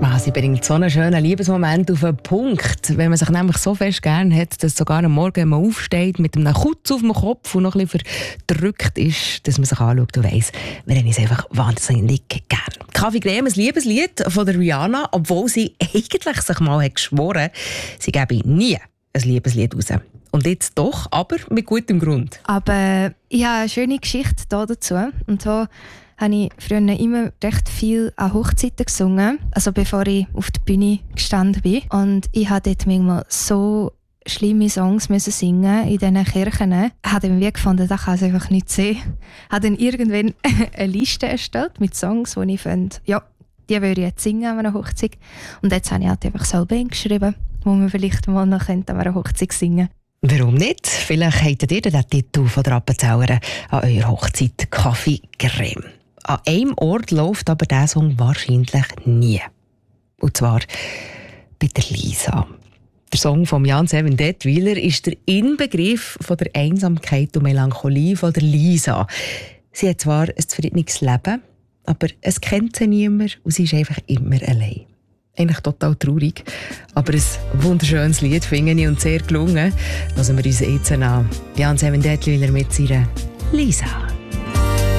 Sie bringt so einen schönen Liebesmoment auf den Punkt. Wenn man sich nämlich so fest gern hat, dass sogar am Morgen, wenn man aufsteht, mit einem Kutz auf dem Kopf und noch ein bisschen verdrückt ist, dass man sich anschaut und weiss, wir haben es einfach wahnsinnig gern. Kaffee Creme, ein Liebeslied von der Rihanna, obwohl sie eigentlich sich mal hat geschworen, sie gebe nie ein Liebeslied raus. Und jetzt doch, aber mit gutem Grund. Aber ich habe eine schöne Geschichte dazu. Und zwar habe ich früher immer recht viel an Hochzeiten gesungen, also bevor ich auf der Bühne gestanden bin. Und ich habe dort manchmal so schlimme Songs müssen singen in diesen Kirchen. Ich habe dann gefunden, das kann ich einfach nicht sehen. Ich habe dann irgendwann eine Liste erstellt mit Songs, die ich finde, ja, die würde ich jetzt singen an einer Hochzeit. Und jetzt habe ich halt einfach selber hingeschrieben, wo man vielleicht mal noch an einer Hochzeit singen könnte. Warum nicht? Vielleicht habt ihr den Titel von der Appenzauer an eurer Hochzeit Kaffee Creme. An einem Ort läuft aber dieser Song wahrscheinlich nie. Und zwar bei der Lisa. Der Song von Jan Seven Detwiler ist der Inbegriff von der Einsamkeit und Melancholie von der Lisa. Sie hat zwar ein zufriedenes Leben, aber es kennt sie niemand und sie ist einfach immer allein. Eigentlich total traurig, aber ein wunderschönes Lied finde ich und sehr gelungen. Hören wir uns jetzt an. Jan Seven Detwiler mit seiner Lisa.